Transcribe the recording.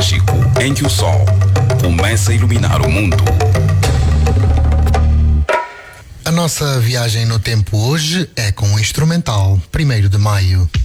mágico em que o sol começa a iluminar o mundo. A nossa viagem no tempo hoje é com o instrumental 1º de Maio.